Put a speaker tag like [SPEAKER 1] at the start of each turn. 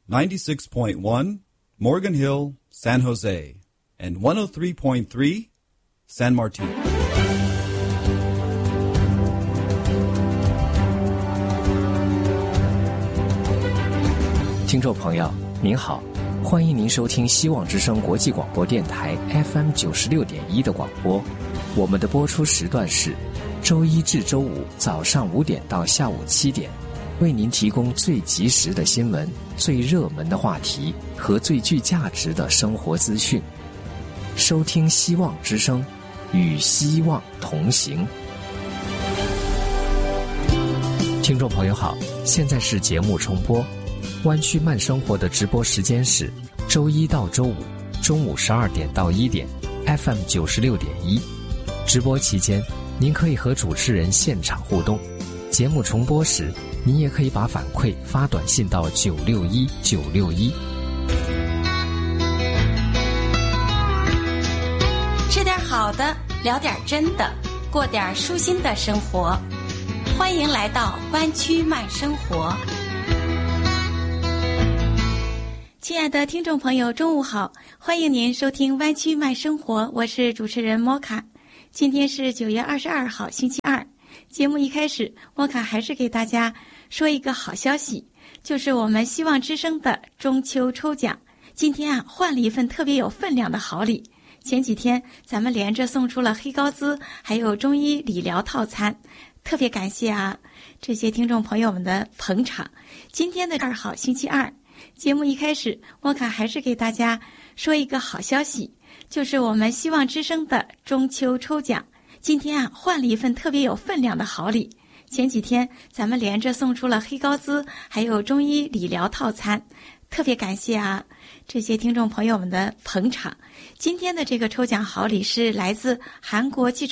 [SPEAKER 1] 96.1 Morgan Hill, San Jose, and 103.3 San Martin.
[SPEAKER 2] 听众朋友您好，欢迎您收听希望之声国际广播电台 FM 96.1的广播。我们的播出时段是周一至周五早上5点到下午7点，为您提供最及时的新闻、最热门的话题和最具价值的生活资讯。收听希望之声，与希望同行。听众朋友好，现在是节目重播。湾区慢生活的直播时间是周一到周五中午12点到1点 FM 96.1。直播期间您可以和主持人现场互动，节目重播时您也可以把反馈发短信到961961。
[SPEAKER 3] 吃点好的，聊点真的，过点舒心的生活。欢迎来到湾区慢生活。亲爱的听众朋友，中午好，欢迎您收听湾区慢生活，我是主持人莫卡。今天是9月22号星期二，节目一开始，莫卡还是给大家说一个好消息，就是我们希望之声的中秋抽奖，今天换了一份特别有分量的好礼。前几天咱们连着送出了黑高滋还有中医理疗套餐，特别感谢这些听众朋友们的捧场。今天的2号星期二，节目一开始，莫卡还是给大家说一个好消息，就是我们希望之声的中秋抽奖，今天换了一份特别有分量的好礼。前几天咱们连着送出了黑高滋还有中医理疗套餐，特别感谢这些听众朋友们的捧场。今天的这个抽奖好礼是来自韩国记者